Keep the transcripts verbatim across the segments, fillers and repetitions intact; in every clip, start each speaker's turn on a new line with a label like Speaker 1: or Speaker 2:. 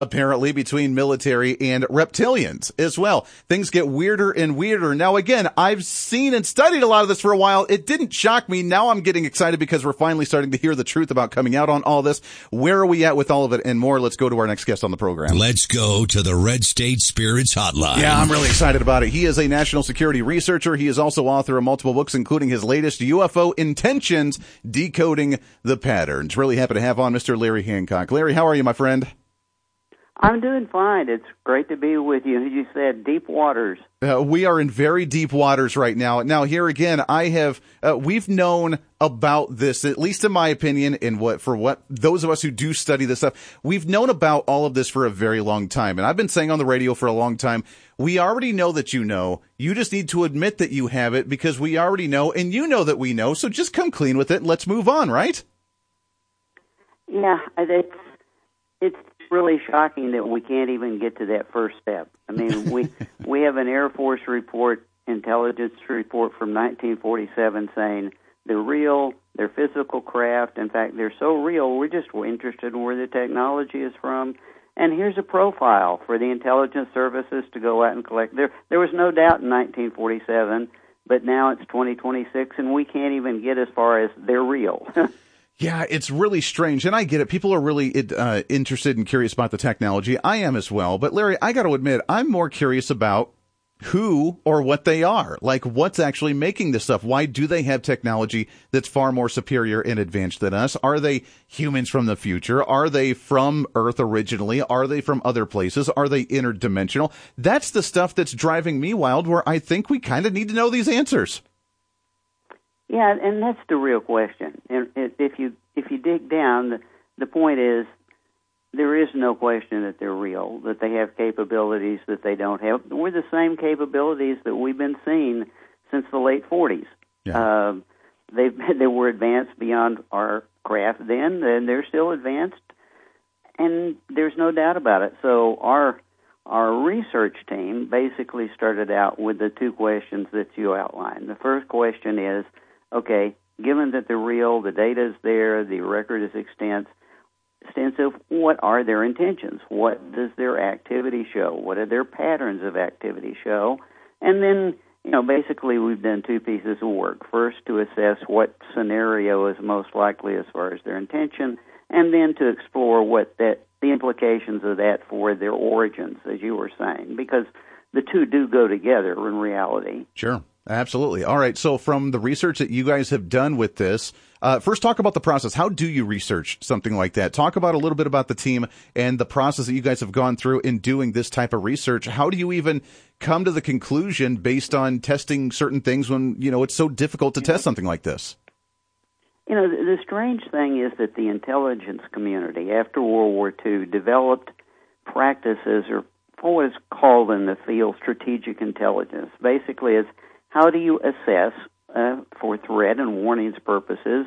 Speaker 1: apparently, between military and reptilians as well. Things get weirder and weirder. Now, again, I've seen and studied a lot of this for a while. It didn't shock me. Now I'm getting excited because we're finally starting to hear the truth about coming out on all this. Where are we at with all of it and more? Let's go to our next guest on the program.
Speaker 2: Let's go to the Red State Spirits Hotline.
Speaker 1: Yeah, I'm really excited about it. He is a national security researcher. He is also author of multiple books, including his latest, U F O Intentions, Decoding the Patterns. Really happy to have on Mister Larry Hancock. Larry, how are you, my friend?
Speaker 3: I'm doing fine. It's great to be with you. As you said, deep waters.
Speaker 1: Uh, we are in very deep waters right now. Now, here again, I have, uh, we've known about this, at least in my opinion, in what, for what, those of us who do study this stuff, we've known about all of this for a very long time. And I've been saying on the radio for a long time, we already know that you know. You just need to admit that you have it because we already know, and you know that we know. So just come clean with it and let's move on, right?
Speaker 3: Yeah, it's, it's really shocking that we can't even get to that first step. I mean, we we have an Air Force report, intelligence report from nineteen forty-seven saying they're real, they're physical craft. In fact, they're so real, we're just interested in where the technology is from. And here's a profile for the intelligence services to go out and collect. There, there was no doubt in nineteen forty-seven, but now it's twenty twenty-six, and we can't even get as far as they're real.
Speaker 1: Yeah, it's really strange, and I get it. People are really uh, interested and curious about the technology. I am as well. But, Larry, I got to admit, I'm more curious about who or what they are. Like, what's actually making this stuff? Why do they have technology that's far more superior and advanced than us? Are they humans from the future? Are they from Earth originally? Are they from other places? Are they interdimensional? That's the stuff that's driving me wild, where I think we kind of need to know these answers.
Speaker 3: Yeah, and that's the real question. And if you if you dig down, the, the point is there is no question that they're real, that they have capabilities that they don't have. We're the same capabilities that we've been seeing since the late forties. Yeah. Uh, they they were advanced beyond our craft then, and they're still advanced, and there's no doubt about it. So our our research team basically started out with the two questions that you outlined. The first question is, okay, given that they're real, the data is there, the record is extensive, extensive, what are their intentions? What does their activity show? What are their patterns of activity show? And then, you know, basically we've done two pieces of work. First, to assess what scenario is most likely as far as their intention, and then to explore what that the implications of that for their origins, as you were saying, because the two do go together in reality.
Speaker 1: Sure. Absolutely. All right. So from the research that you guys have done with this, uh, first talk about the process. How do you research something like that? Talk about a little bit about the team and the process that you guys have gone through in doing this type of research. How do you even come to the conclusion based on testing certain things when, you know, it's so difficult to test something like this?
Speaker 3: You know, the, the strange thing is that the intelligence community after World War Two developed practices, or what is called in the field strategic intelligence. Basically, it's how do you assess, uh, for threat and warnings purposes,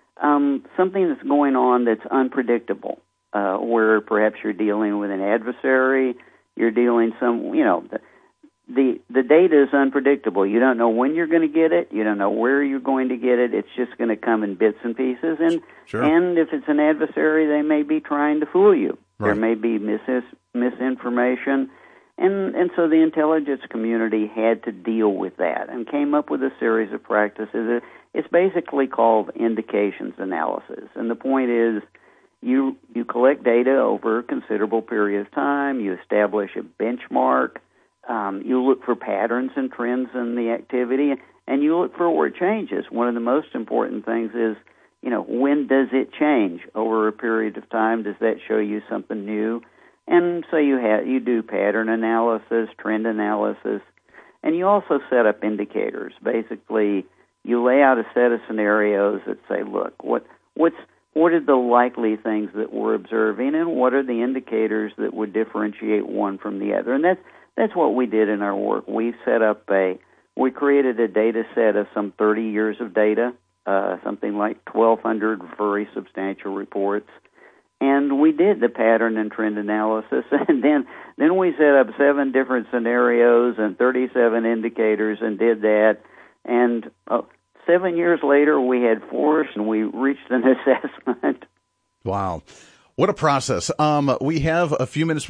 Speaker 3: um, something that's going on that's unpredictable, uh, where perhaps you're dealing with an adversary, you're dealing some, you know, the, the the data is unpredictable. You don't know when you're going to get it. You don't know where you're going to get it. It's just going to come in bits and pieces. And
Speaker 1: sure.
Speaker 3: And if it's an adversary, they may be trying to fool you.
Speaker 1: Right.
Speaker 3: There may be mis- misinformation. And and so the intelligence community had to deal with that and came up with a series of practices. It's basically called indications analysis. And the point is you you collect data over a considerable period of time. You establish a benchmark. Um, you look for patterns and trends in the activity, and you look for where it changes. One of the most important things is, you know, when does it change over a period of time? Does that show you something new? And so you have you do pattern analysis, trend analysis, and you also set up indicators. Basically, you lay out a set of scenarios that say, look, what what's what are the likely things that we're observing, and what are the indicators that would differentiate one from the other? And that's that's what we did in our work. We set up a we created a data set of some thirty years of data, uh, something like twelve hundred very substantial reports. And we did the pattern and trend analysis, and then then we set up seven different scenarios and thirty-seven indicators and did that. And uh, seven years later, we had force, and we reached an assessment.
Speaker 1: Wow. What a process. Um, we have a few minutes